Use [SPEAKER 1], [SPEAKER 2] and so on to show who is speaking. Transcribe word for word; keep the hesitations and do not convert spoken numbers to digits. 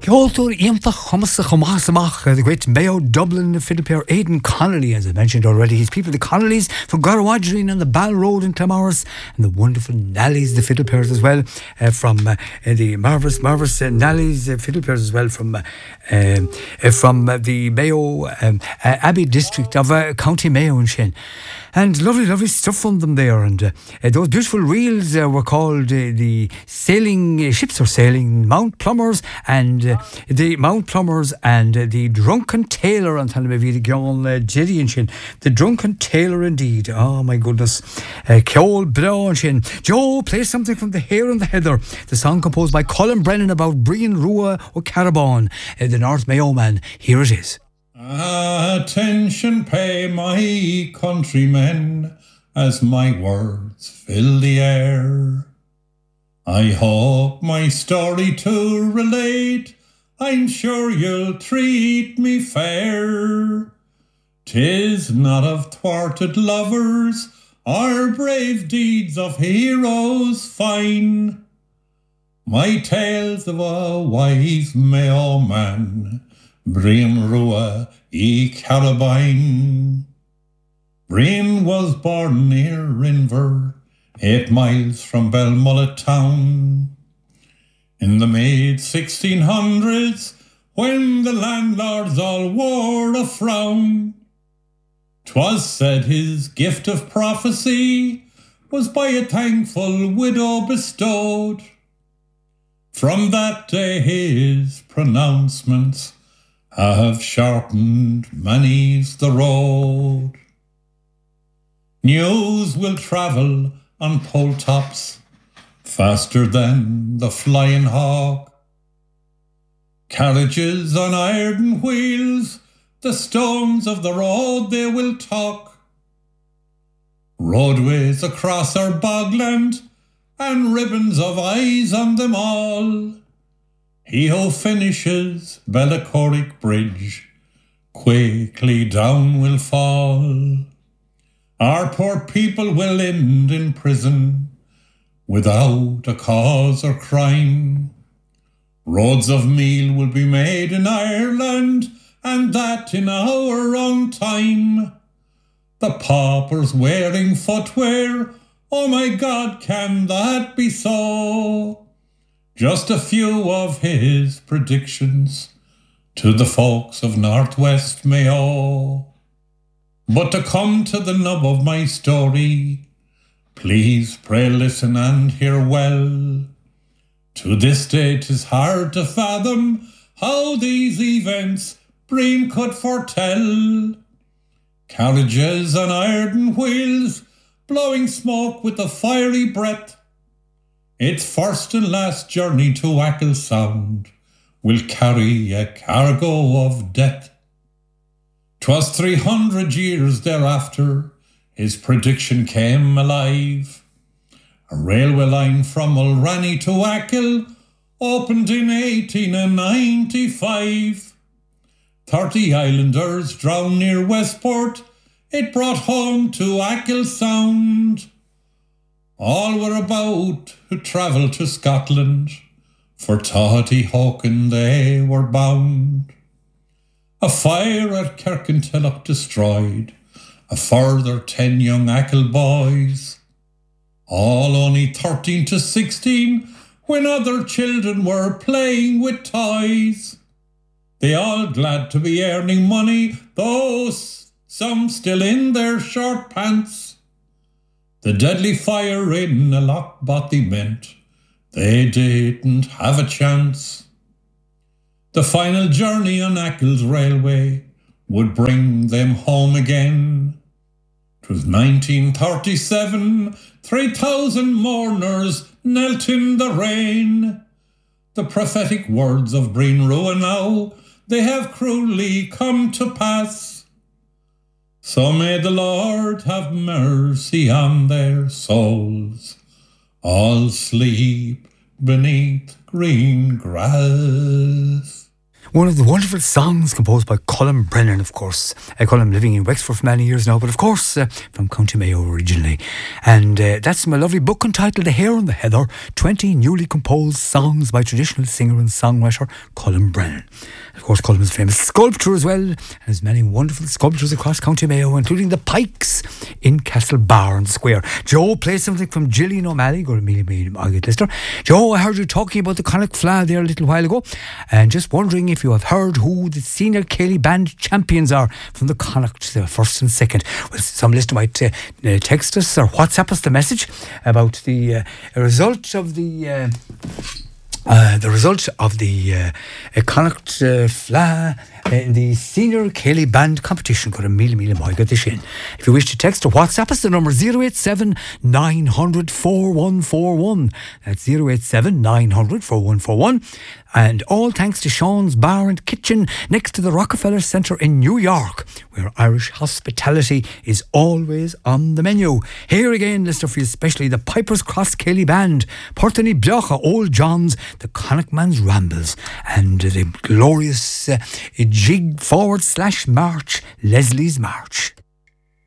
[SPEAKER 1] Kyoto Iamta Humasa Humasamach, the great Mayo Dublin fiddle player Aidan Connolly, as I mentioned already. His people, the Connollys from Garwagerine on the Ball Road in Clamorris, and the wonderful Nallys, the fiddle players as well, uh, from uh, the marvellous, marvellous uh, Nallys, uh, fiddle players as well from uh, um, uh, from uh, the Mayo um, uh, Abbey district of uh, County Mayo in Shin. And lovely, lovely stuff from them there. And uh, uh, those beautiful reels uh, were called uh, the sailing uh, ships or sailing Mount Plumbers and uh, the Mount Plumbers and uh, the Drunken Tailor. And Jerry and Shin. The Drunken Tailor indeed. Oh my goodness. Kjol Brown Shin. Joe, play something from The Hare and the Heather. The song composed by Colin Brennan about Brian Rua O'Carabon, uh, the North Mayo man. Here it is.
[SPEAKER 2] Attention pay my countrymen as my words fill the air. I hope my story to relate, I'm sure you'll treat me fair. 'Tis not of thwarted lovers or brave deeds of heroes fine. My tales of a wise Mayo man, Brian Rua e Carabine. Brian was born near Rinver, eight miles from Belmullet town. In the mid sixteen hundreds, when the landlords all wore a frown, 'twas said his gift of prophecy was by a thankful widow bestowed. From that day his pronouncements have sharpened many's the road. News will travel on pole tops faster than the flying hawk. Carriages on iron wheels, the stones of the road they will talk. Roadways across our bogland, and ribbons of eyes on them all. He who finishes Bellacorrick Bridge quickly down will fall. Our poor people will end in prison without a cause or crime. Roads of meal will be made in Ireland, and that in our own time. The paupers wearing footwear, oh my God, can that be so? Just a few of his predictions to the folks of Northwest Mayo. But to come to the nub of my story, please pray listen and hear well. To this day 'tis hard to fathom how these events Brian could foretell. Carriages on iron wheels, blowing smoke with a fiery breath. Its first and last journey to Achill Sound will carry a cargo of death. 'Twas three hundred years thereafter his prediction came alive. A railway line from Mulranny to Achill opened in eighteen ninety-five. Thirty islanders drowned near Westport, it brought home to Achill Sound. All were about to travel to Scotland, for Toddy Hawken they were bound. A fire at Kirkintilloch destroyed a further ten young Achill boys, all only thirteen to sixteen, when other children were playing with toys. They all glad to be earning money, though some still in their short pants. The deadly fire in a Lochbothy meant they didn't have a chance. The final journey on Achill's railway would bring them home again. 'Twas nineteen thirty-seven, three thousand mourners knelt in the rain. The prophetic words of Brian Rua now, they have cruelly come to pass. So may the Lord have mercy on their souls, all sleep beneath green grass.
[SPEAKER 1] One of the wonderful songs composed by Colin Brennan, of course. Uh, Colin living in Wexford for many years now, but of course uh, from County Mayo originally. And uh, that's my lovely book entitled The Hare and the Heather, twenty newly composed songs by traditional singer and songwriter Colin Brennan. Of course, Colin was a famous sculptor as well, and has many wonderful sculptures across County Mayo, including the Pikes in Castlebar Square. Joe, play something from Gillian O'Malley. Go to Mealy Mealy Margaret Lister. Joe, I heard you talking about the Connacht Fleadh there a little while ago, and just wondering if you have heard who the senior Céilí band champions are from the Connacht, the first and second. Well, some listener might uh, uh, text us or WhatsApp us the message about the uh, result of the... Uh, Uh, the result of the uh, Connacht uh, Fleadh uh, in the senior Céilí band competition. Got a meal meal If you wish to text or WhatsApp us, the number zero eight seven nine hundred four one four one. That's zero eight seven nine hundred four one four one. And all thanks to Sean's Bar and Kitchen next to the Rockefeller Centre in New York, where Irish hospitality is always on the menu. Here again, listener, for you especially the Pipers Cross Céilí Band, Portany Blocha, Old John's, the Connachtman's Rambles, and the glorious uh, jig forward slash march, Leslie's March.